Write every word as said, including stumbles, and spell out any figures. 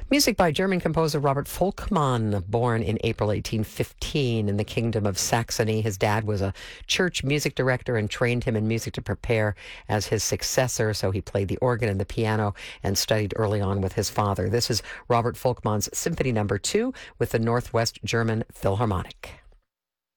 Music by German composer Robert Volkmann, born in April eighteen fifteen in the Kingdom of Saxony. His dad was a church music director and trained him in music to prepare as his successor, so he played the organ and the piano and studied early on with his father. This is Robert Volkmann's Symphony Number Two with the Northwest German Philharmonic.